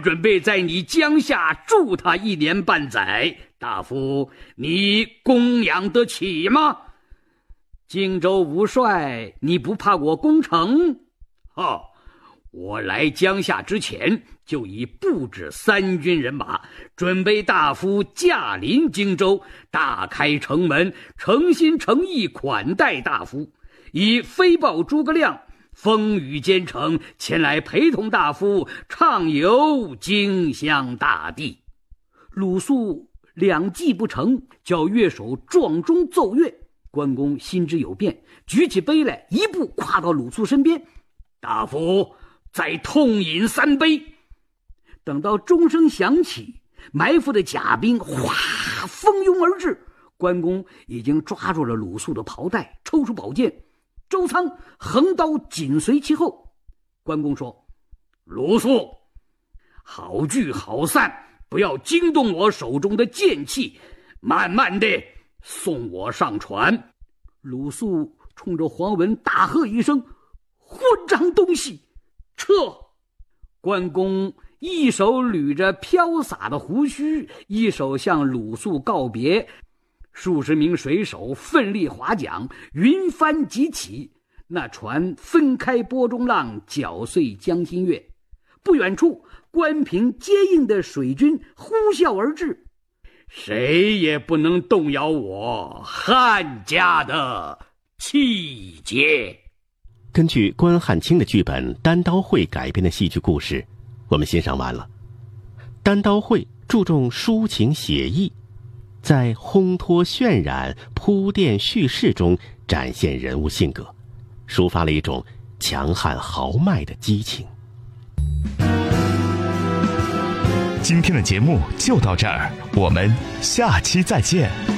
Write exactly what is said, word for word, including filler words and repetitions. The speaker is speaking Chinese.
准备在你江夏住他一年半载，大夫，你供养得起吗？荆州无帅，你不怕我攻城？哈，我来江夏之前就已布置三军人马，准备大夫驾临荆州，大开城门，诚心诚意款待大夫，以飞报诸葛亮风雨兼程前来陪同大夫畅游荆襄大地。鲁肃两计不成，叫乐手撞钟奏乐。关公心知有变，举起杯来，一步跨到鲁肃身边，大夫再痛饮三杯。等到钟声响起，埋伏的甲兵哗蜂拥而至，关公已经抓住了鲁肃的袍带，抽出宝剑，周仓横刀紧随其后。关公说：鲁肃，好聚好散，不要惊动我手中的剑气，慢慢的送我上船。鲁肃冲着黄文大喝一声：混账东西，撤！关公一手捋着飘洒的胡须，一手向鲁肃告别。数十名水手奋力划桨，云帆急起，那船分开波中浪，搅碎江心月。不远处，关平接应的水军呼啸而至，谁也不能动摇我汉家的气节。 根据关汉卿的剧本《单刀会》改编的戏剧故事，我们欣赏完了。单刀会注重抒情写意，在烘托渲染、铺垫叙事中展现人物性格，抒发了一种强悍豪迈的激情。 今天的节目就到这儿，我们下期再见。